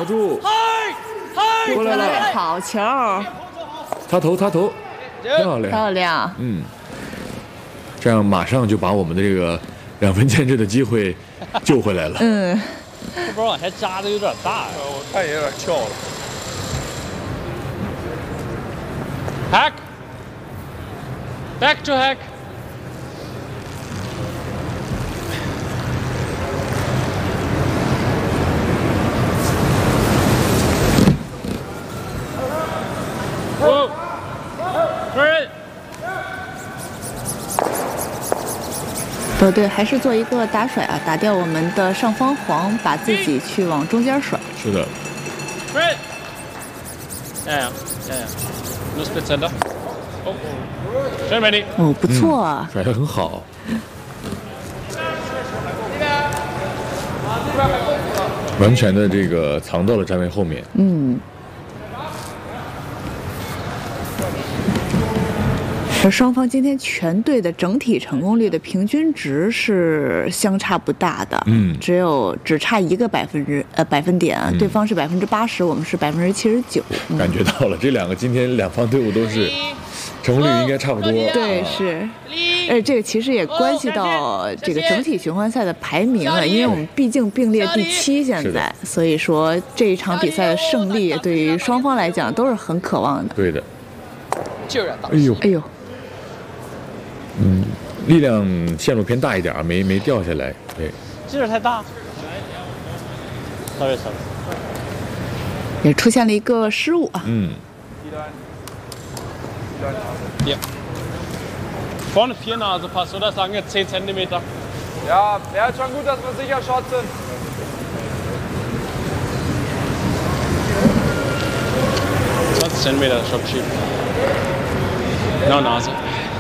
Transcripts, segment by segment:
住，过来了， 好球！ 擦头，漂亮， 漂亮。 这样马上就把我们的这个2分牵制的机会救回来了。 这波往下扎的有点大， 我看也有点翘了。 Hack. Back to hack. Whoa. Great. 不对，还是做一个打甩啊，打掉我们的上方黄，把自己去往中间甩。 是的。 Great. Ja. Nur Split Center. Oh. Schön, Manny. 哦，不错啊。 甩得很好。完全的这个藏到了站位后面。 而双方今天全队的整体成功率的平均值是相差不大的，只差一个百分点，对方是80%，我们是79%。 感觉到了，这两个今天两方队伍都是成功率应该差不多。 对，是。这个其实也关系到这个整体循环赛的排名啊，因为我们毕竟并列第7，现在，所以说这一场比赛的胜利对于双方来讲都是很渴望的。 对的。 哎呦。 力量线路偏大一点，没掉下来。对， 劲儿太大。sorry。 也出现了一个失误啊。 Ja. Vorne 4 Nase Pass, oder? Sagen wir 10 Zentimeter. Ja, wäre schon gut, dass wir sicher Shot sind. Zentimeter Shot schieben. Genau Nase.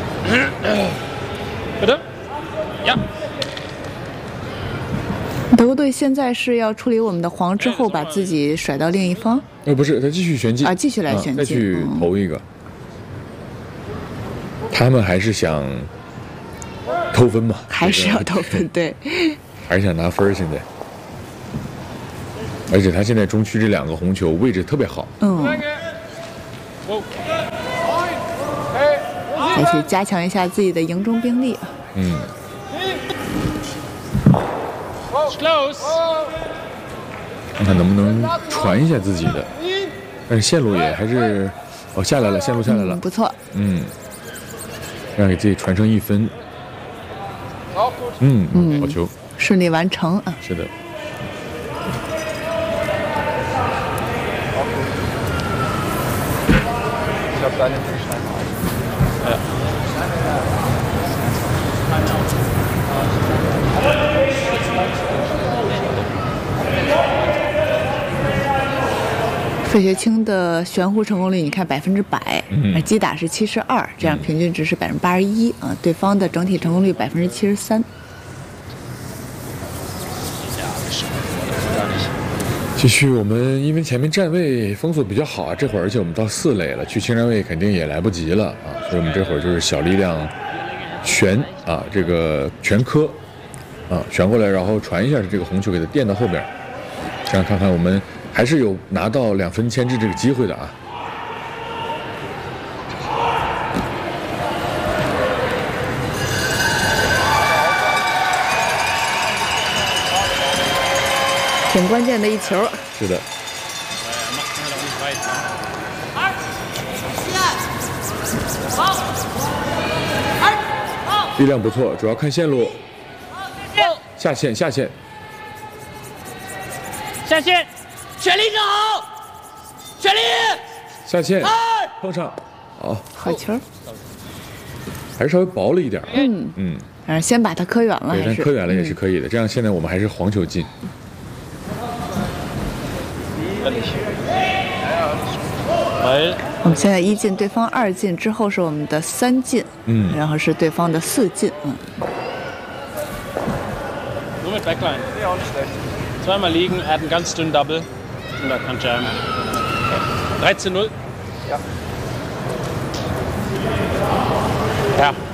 Bitte? Ja. 德国队现在是要处理我们的黄之后，把自己甩到另一方。 不是，他继续旋进啊，继续来旋进， 再去投一个。他们还是想偷分嘛？ 还是要偷分，对。 还是想拿分现在。而且他现在中区这2个红球位置特别好。 再去加强一下自己的营中兵力。 看看能不能传一下自己的，但是线路也还是下来了，线路下来了， 不错。 让给自己传成1分。好球， 顺利完成啊。 是的。 费学清的悬壶成功率，你看100%，击打是72，这样平均值是81%啊。对方的整体成功率73%。 继续，我们因为前面站位封锁比较好啊，这会儿而且我们到4垒了，去清站位肯定也来不及了啊，所以我们这会儿就是小力量旋啊，这个全科啊旋过来，然后传一下这个红球给它垫到后边，这样看看我们还是有拿到2分牵制这个机会的啊。 挺关键的一球。 是的。力量不错，主要看线路。下线，下线。 下线，全力就好，全力。 下线，碰上， 好球。 还是稍微薄了一点。 先把它磕远了。 对，但磕远了也是可以的。这样现在我们还是黄球进。 我们现在1进，对方2进，之后是我们的3进，然后是对方的4进， Nur mit Backline. Zweimal liegen, er hat einen ganz dünnen Double und er kann jammen. 13-0. Ja. Ja.